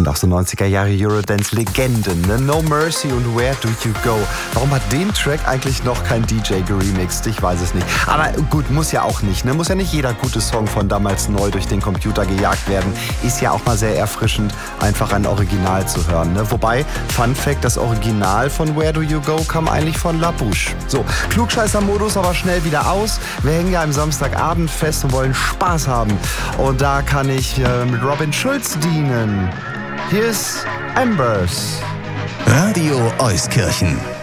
sind auch so 90er Jahre Eurodance-Legenden, ne? No Mercy und Where Do You Go. Warum hat den Track eigentlich noch kein DJ geremixed? Ich weiß es nicht. Aber gut, muss ja auch nicht, ne? Muss ja nicht jeder gute Song von damals neu durch den Computer gejagt werden. Ist ja auch mal sehr erfrischend, einfach ein Original zu hören, ne? Wobei, Fun Fact, das Original von Where Do You Go kam eigentlich von La Bouche. So, Klugscheißer-Modus aber schnell wieder aus. Wir hängen ja am Samstagabend fest und wollen Spaß haben. Und da kann ich mit Robin Schulz dienen. Hier ist Embers. Radio Euskirchen.